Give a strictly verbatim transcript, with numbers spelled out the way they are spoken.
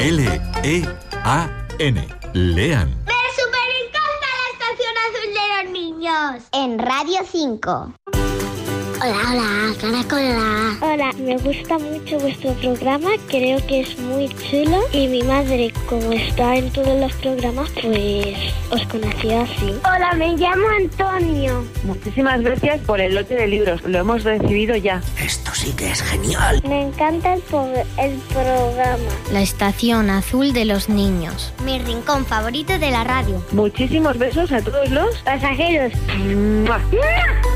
L E A N. Lean. ¡Me súper encanta la Estación Azul de los Niños! En Radio cinco. Hola, hola, Caracola. Hola, me gusta mucho vuestro programa, creo que es muy chulo. Y mi madre, como está en todos los programas, pues os conocí así. Hola, me llamo Antonio. Muchísimas gracias por el lote de libros, lo hemos recibido ya. Esto sí que es genial. Me encanta el, po- el programa. La Estación Azul de los Niños. Mi rincón favorito de la radio. Muchísimos besos a todos los Pasajeros. ¡Mua!